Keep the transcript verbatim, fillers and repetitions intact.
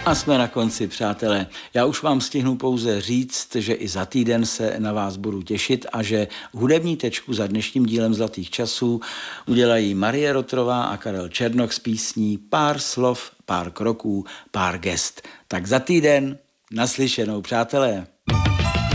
A jsme na konci, přátelé. Já už vám stihnu pouze říct, že i za týden se na vás budu těšit a že hudební tečku za dnešním dílem Zlatých časů udělají Marie Rotrová a Karel Černoch s písní Pár slov, pár kroků, pár gest. Tak za týden naslyšenou, přátelé.